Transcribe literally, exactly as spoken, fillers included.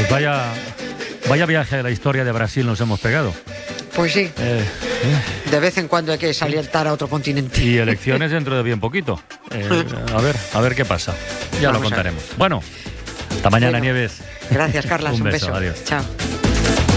Pues vaya, vaya viaje a la historia de Brasil nos hemos pegado. Pues sí. Eh, eh. De vez en cuando hay que saltar a otro continente. Y elecciones dentro de bien poquito. Eh, a ver, a ver qué pasa. Ya Vamos lo contaremos. Bueno, hasta mañana, bueno, Nieves. Gracias, Carlas. un, un beso. beso. Adiós. Chao.